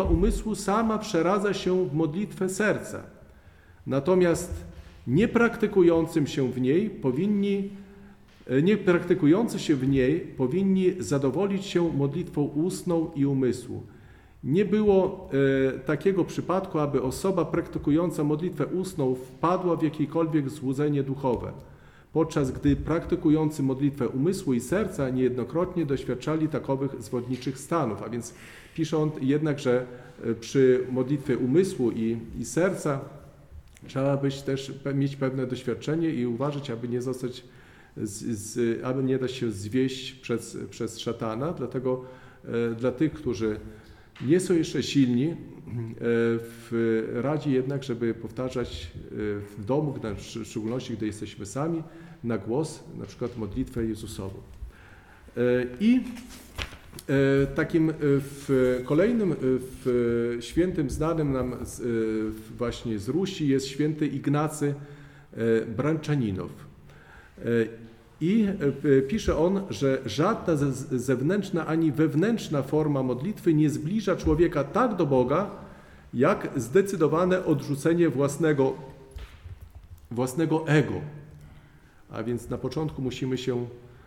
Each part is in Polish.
umysłu sama przeradza się w modlitwę serca. Natomiast niepraktykujący się w niej powinni zadowolić się modlitwą ustną i umysłu. Nie było takiego przypadku, aby osoba praktykująca modlitwę ustną wpadła w jakiekolwiek złudzenie duchowe, podczas gdy praktykujący modlitwę umysłu i serca niejednokrotnie doświadczali takowych zwodniczych stanów. A więc pisze on jednak, że przy modlitwie umysłu i serca trzeba mieć pewne doświadczenie i uważać, aby nie dać się zwieść przez szatana. Dlatego dla tych, którzy nie są jeszcze silni, radzi jednak, żeby powtarzać w domu, w szczególności gdy jesteśmy sami, na głos, na przykład modlitwę Jezusową. I takim kolejnym świętym znanym nam właśnie z Rusi jest święty Ignacy Branczaninów. I pisze on, że żadna zewnętrzna ani wewnętrzna forma modlitwy nie zbliża człowieka tak do Boga, jak zdecydowane odrzucenie własnego ego. A więc na początku musimy się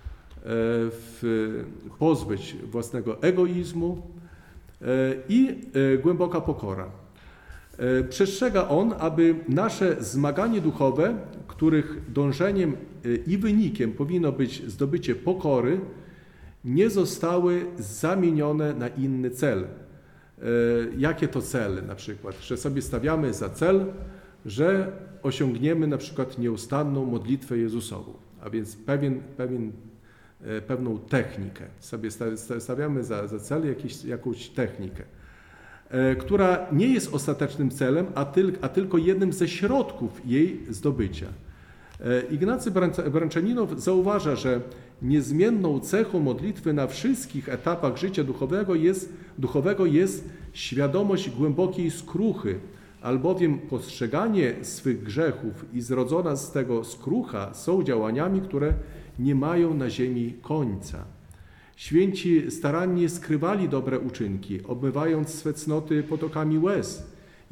pozbyć własnego egoizmu i głęboka pokora. Przestrzega on, aby nasze zmaganie duchowe, których dążeniem i wynikiem powinno być zdobycie pokory, nie zostały zamienione na inny cel. Jakie to cele na przykład? Że sobie stawiamy za cel, że osiągniemy na przykład nieustanną modlitwę Jezusową, a więc pewną technikę. Sobie stawiamy za cel jakąś technikę, która nie jest ostatecznym celem, a tylko jednym ze środków jej zdobycia. Ignacy Branczaninów zauważa, że niezmienną cechą modlitwy na wszystkich etapach życia duchowego jest świadomość głębokiej skruchy, albowiem postrzeganie swych grzechów i zrodzona z tego skrucha są działaniami, które nie mają na ziemi końca. Święci starannie skrywali dobre uczynki, obmywając swe cnoty potokami łez,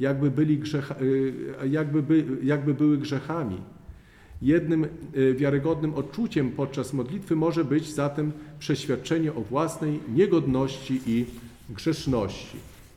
jakby były grzechami. Jednym wiarygodnym odczuciem podczas modlitwy może być zatem przeświadczenie o własnej niegodności i grzeszności.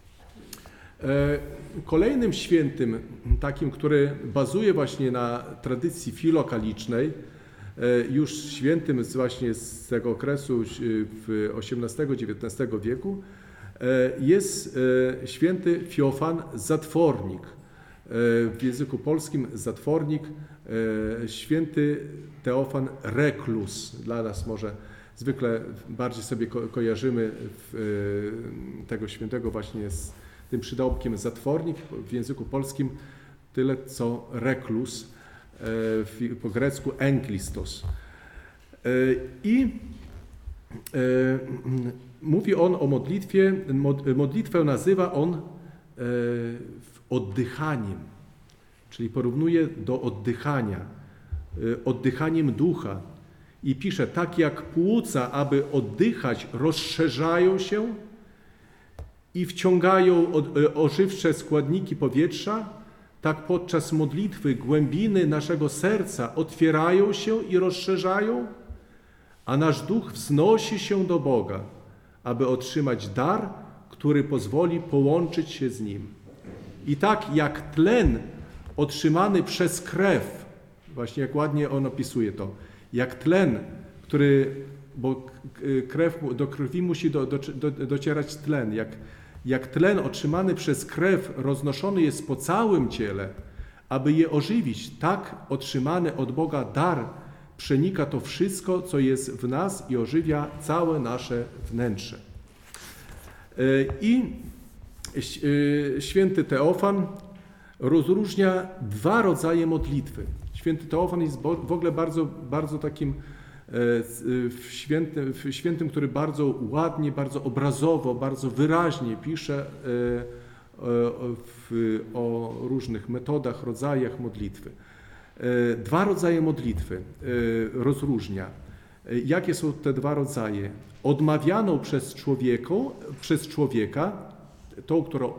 Kolejnym świętym, takim, który bazuje właśnie na tradycji filokalicznej, już świętym właśnie z tego okresu XVIII-XIX wieku, jest święty Fiofan Zatwornik. W języku polskim zatwornik, święty Teofan Reklus. Dla nas może zwykle bardziej sobie kojarzymy tego świętego właśnie z tym przydomkiem zatwornik, w języku polskim tyle co reklus, po grecku enklistos. I mówi on o modlitwie, modlitwę nazywa on oddychaniem, czyli porównuje do oddychaniem ducha i pisze, tak jak płuca, aby oddychać, rozszerzają się i wciągają ożywcze składniki powietrza, tak podczas modlitwy głębiny naszego serca otwierają się i rozszerzają, a nasz duch wznosi się do Boga, aby otrzymać dar, który pozwoli połączyć się z Nim. I tak jak tlen otrzymany przez krew, właśnie jak ładnie on opisuje to, jak tlen, bo do krwi musi docierać tlen, jak tlen otrzymany przez krew roznoszony jest po całym ciele, aby je ożywić, tak otrzymany od Boga dar przenika to wszystko, co jest w nas i ożywia całe nasze wnętrze. I święty Teofan rozróżnia dwa rodzaje modlitwy. Święty Teofan jest w ogóle bardzo takim świętym, który bardzo ładnie, bardzo obrazowo, bardzo wyraźnie pisze o różnych metodach, rodzajach modlitwy. Dwa rodzaje modlitwy rozróżnia. Jakie są te dwa rodzaje? Odmawianą przez człowieka, tą, którą